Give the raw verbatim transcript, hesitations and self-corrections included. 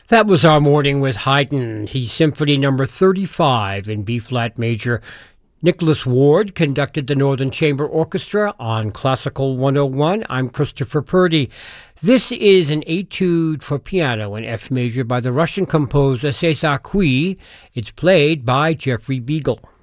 That was our morning with Haydn. He's Symphony Number thirty-five in B-flat major. Nicholas Ward conducted the Northern Chamber Orchestra on Classical one oh one. I'm Christopher Purdy. This is an etude for piano in F major by the Russian composer César Cui. It's played by Jeffrey Beagle.